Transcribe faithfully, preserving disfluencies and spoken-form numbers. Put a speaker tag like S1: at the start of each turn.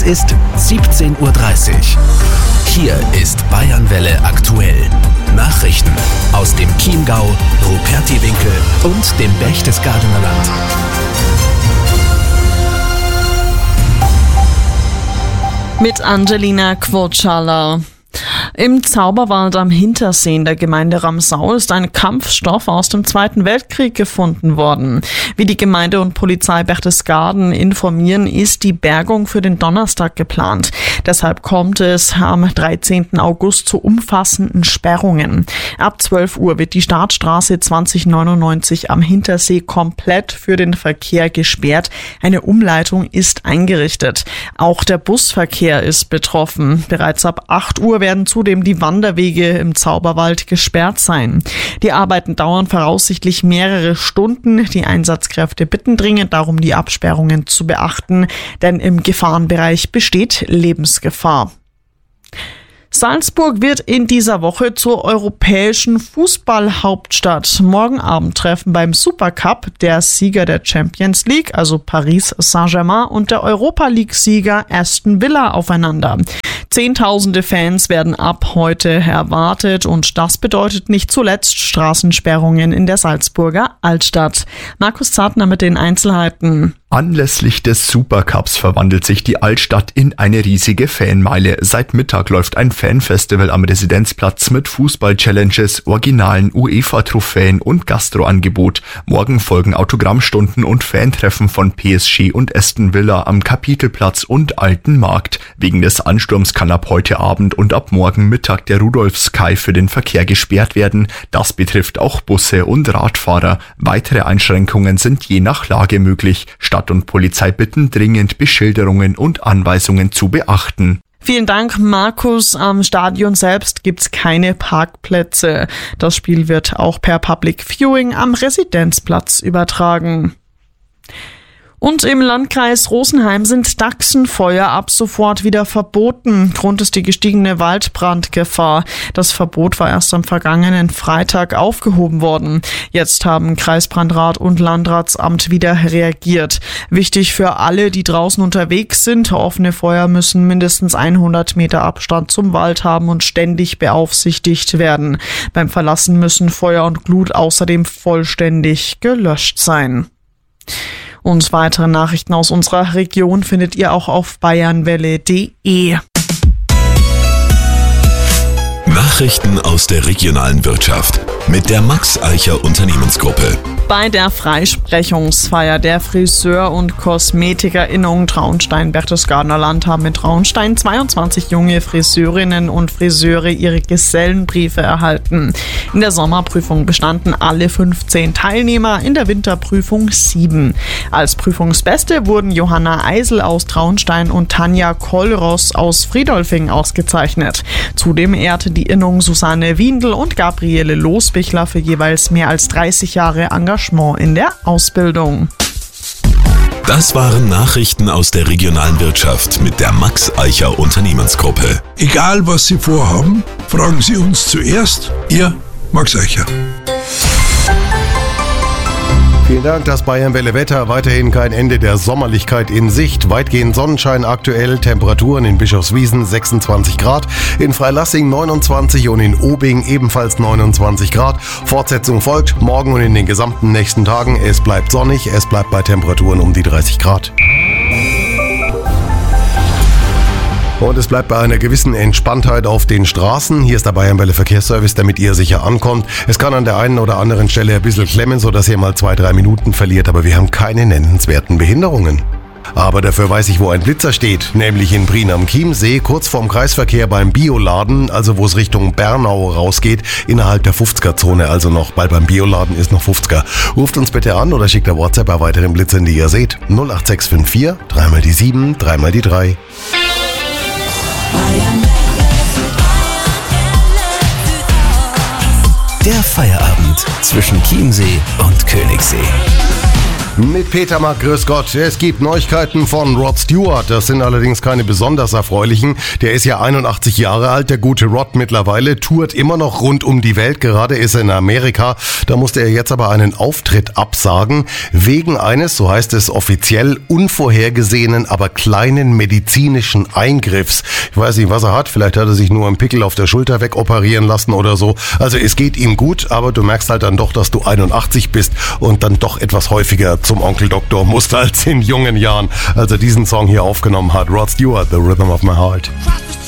S1: ist siebzehn Uhr dreißig. Hier ist Bayernwelle aktuell. Nachrichten aus dem Chiemgau, Rupertiwinkel und dem Berchtesgadener Land.
S2: Mit Angelina Quotschala. Im Zauberwald am Hintersee in der Gemeinde Ramsau ist ein Kampfstoff aus dem Zweiten Weltkrieg gefunden worden. Wie die Gemeinde und Polizei Berchtesgaden informieren, ist die Bergung für den Donnerstag geplant. Deshalb kommt es am dreizehnten August zu umfassenden Sperrungen. Ab zwölf Uhr wird die Startstraße zwanzig neunundneunzig am Hintersee komplett für den Verkehr gesperrt. Eine Umleitung ist eingerichtet. Auch der Busverkehr ist betroffen. Bereits ab acht Uhr werden zudem die Wanderwege im Zauberwald gesperrt sein. Die Arbeiten dauern voraussichtlich mehrere Stunden. Die Einsatzkräfte bitten dringend darum, die Absperrungen zu beachten, denn im Gefahrenbereich besteht Lebensgefahr. Salzburg wird in dieser Woche zur europäischen Fußballhauptstadt. Morgen Abend treffen beim Supercup der Sieger der Champions League, also Paris Saint-Germain, und der Europa League-Sieger Aston Villa aufeinander. Zehntausende Fans werden ab heute erwartet und das bedeutet nicht zuletzt Straßensperrungen in der Salzburger Altstadt. Markus Zartner mit den Einzelheiten.
S3: Anlässlich des Supercups verwandelt sich die Altstadt in eine riesige Fanmeile. Seit Mittag läuft ein Fanfestival am Residenzplatz mit Fußball-Challenges, originalen UEFA-Trophäen und Gastroangebot. Morgen folgen Autogrammstunden und Fantreffen von P S G und Aston Villa am Kapitelplatz und Alten Markt. Wegen des Ansturms kann ab heute Abend und ab morgen Mittag der Rudolf-Sky für den Verkehr gesperrt werden. Das betrifft auch Busse und Radfahrer. Weitere Einschränkungen sind je nach Lage möglich. Stadt und Polizei bitten dringend, Beschilderungen und Anweisungen zu beachten.
S2: Vielen Dank, Markus. Am Stadion selbst gibt's keine Parkplätze. Das Spiel wird auch per Public Viewing am Residenzplatz übertragen. Und im Landkreis Rosenheim sind Dachsenfeuer ab sofort wieder verboten. Grund ist die gestiegene Waldbrandgefahr. Das Verbot war erst am vergangenen Freitag aufgehoben worden. Jetzt haben Kreisbrandrat und Landratsamt wieder reagiert. Wichtig für alle, die draußen unterwegs sind: offene Feuer müssen mindestens hundert Meter Abstand zum Wald haben und ständig beaufsichtigt werden. Beim Verlassen müssen Feuer und Glut außerdem vollständig gelöscht sein. Und weitere Nachrichten aus unserer Region findet ihr auch auf bayernwelle punkt de.
S1: Nachrichten aus der regionalen Wirtschaft mit der Max Eicher Unternehmensgruppe.
S2: Bei der Freisprechungsfeier der Friseur- und KosmetikerInnung Traunstein-Berchtesgadener Land haben in Traunstein zweiundzwanzig junge Friseurinnen und Friseure ihre Gesellenbriefe erhalten. In der Sommerprüfung bestanden alle fünfzehn Teilnehmer, in der Winterprüfung sieben. Als Prüfungsbeste wurden Johanna Eisel aus Traunstein und Tanja Kollross aus Friedolfing ausgezeichnet. Zudem ehrte die Innung Susanne Wiendl und Gabriele Losbichler für jeweils mehr als dreißig Jahre Engagement in der Ausbildung.
S1: Das waren Nachrichten aus der regionalen Wirtschaft mit der Max Eicher Unternehmensgruppe.
S4: Egal was Sie vorhaben, fragen Sie uns zuerst. Ihr Max Eicher.
S5: Vielen Dank, das Bayernwelle Wetter. Weiterhin kein Ende der Sommerlichkeit in Sicht. Weitgehend Sonnenschein aktuell. Temperaturen in Bischofswiesen sechsundzwanzig Grad, in Freilassing neunundzwanzig und in Obing ebenfalls neunundzwanzig Grad. Fortsetzung folgt morgen und in den gesamten nächsten Tagen. Es bleibt sonnig, es bleibt bei Temperaturen um die dreißig Grad. Und es bleibt bei einer gewissen Entspanntheit auf den Straßen. Hier ist der Bayernwelle Verkehrsservice, damit ihr sicher ankommt. Es kann an der einen oder anderen Stelle ein bisschen klemmen, sodass ihr mal zwei, drei Minuten verliert, aber wir haben keine nennenswerten Behinderungen. Aber dafür weiß ich, wo ein Blitzer steht, nämlich in Prien am Chiemsee, kurz vorm Kreisverkehr beim Bioladen, also wo es Richtung Bernau rausgeht, innerhalb der fünfziger-Zone, also noch, weil beim Bioladen ist noch fünfziger. Ruft uns bitte an oder schickt ein WhatsApp bei weiteren Blitzern, die ihr seht. null acht sechs fünf vier, dreimal die sieben, dreimal die drei.
S1: Der Feierabend zwischen Chiemsee und Königssee.
S5: Mit Peter Mack, grüß Gott. Es gibt Neuigkeiten von Rod Stewart. Das sind allerdings keine besonders erfreulichen. Der ist ja einundachtzig Jahre alt, der gute Rod mittlerweile, tourt immer noch rund um die Welt. Gerade ist er in Amerika. Da musste er jetzt aber einen Auftritt absagen. Wegen eines, so heißt es offiziell, unvorhergesehenen, aber kleinen medizinischen Eingriffs. Ich weiß nicht, was er hat. Vielleicht hat er sich nur einen Pickel auf der Schulter wegoperieren lassen oder so. Also es geht ihm gut, aber du merkst halt dann doch, dass du einundachtzig bist und dann doch etwas häufiger zum Onkel Doktor musst als in jungen Jahren, als er diesen Song hier aufgenommen hat. Rod Stewart, The Rhythm of My Heart.